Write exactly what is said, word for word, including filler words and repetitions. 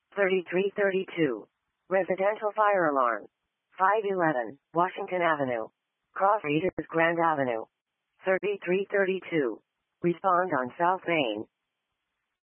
thirty-three thirty-two. Residential fire alarm. five eleven, Washington Avenue. Cross Reed's Grand Avenue. thirty-three thirty-two. Respond on South Main.